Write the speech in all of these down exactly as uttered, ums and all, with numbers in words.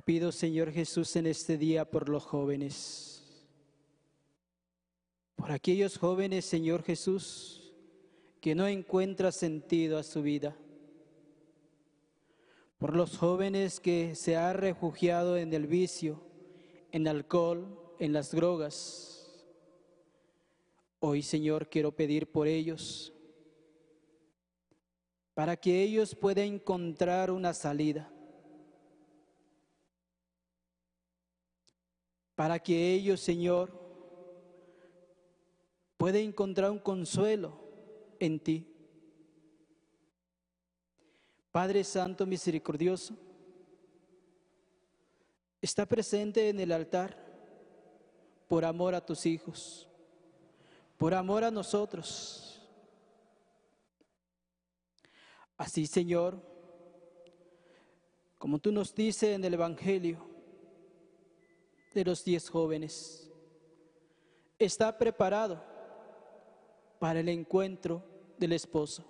pido, Señor Jesús, en este día por los jóvenes, por aquellos jóvenes, Señor Jesús, que no encuentran sentido a su vida, por los jóvenes que se han refugiado en el vicio, en el alcohol, en las drogas. Hoy, Señor, quiero pedir por ellos, para que ellos puedan encontrar una salida, para que ellos, Señor, puedan encontrar un consuelo en ti. Padre Santo Misericordioso, está presente en el altar por amor a tus hijos, por amor a nosotros. Así, Señor, como tú nos dices en el Evangelio de los diez jóvenes, está preparado para el encuentro del esposo.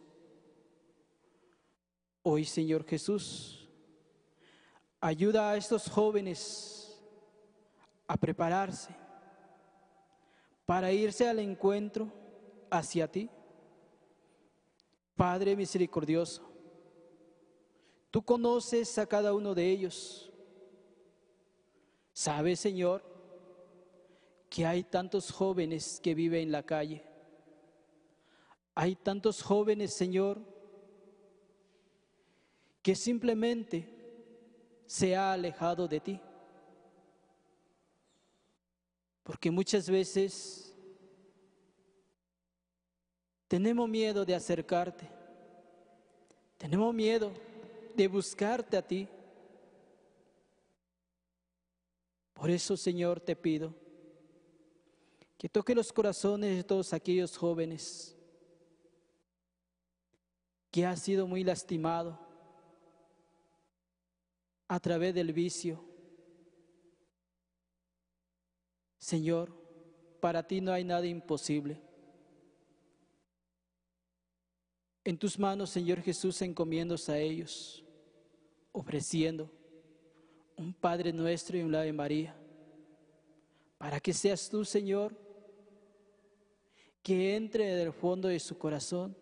Hoy, Señor Jesús, ayuda a estos jóvenes a prepararse para irse al encuentro hacia ti. Padre misericordioso, tú conoces a cada uno de ellos. Sabes, Señor, que hay tantos jóvenes que viven en la calle. Hay tantos jóvenes, Señor, que simplemente se ha alejado de ti. Porque muchas veces tenemos miedo de acercarte, tenemos miedo de buscarte a ti. Por eso, Señor, te pido que toque los corazones de todos aquellos jóvenes que han sido muy lastimados a través del vicio. Señor, para ti no hay nada imposible. En tus manos, Señor Jesús, encomiendos a ellos, ofreciendo un Padre Nuestro y un Ave María, para que seas tú, Señor, que entre del fondo de su corazón.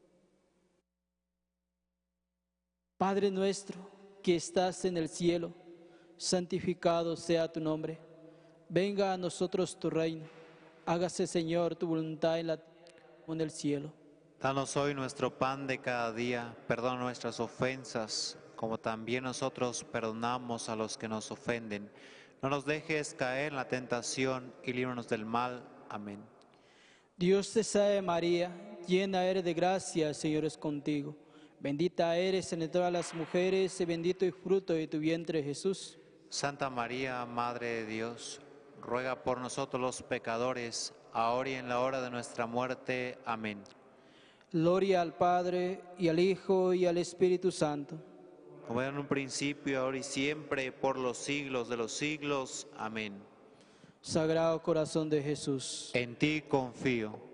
Padre nuestro, que estás en el cielo, santificado sea tu nombre. Venga a nosotros tu reino. Hágase, Señor, tu voluntad en la tierra como en el cielo. Danos hoy nuestro pan de cada día. Perdona nuestras ofensas, como también nosotros perdonamos a los que nos ofenden. No nos dejes caer en la tentación y líbranos del mal. Amén. Dios te salve María, llena eres de gracia, el Señor es contigo. Bendita eres entre todas las mujeres y bendito el fruto de tu vientre, Jesús. Santa María, Madre de Dios, ruega por nosotros los pecadores, ahora y en la hora de nuestra muerte. Amén. Gloria al Padre, y al Hijo, y al Espíritu Santo. Como era en un principio, ahora y siempre, por los siglos de los siglos. Amén. Sagrado Corazón de Jesús, En ti confío.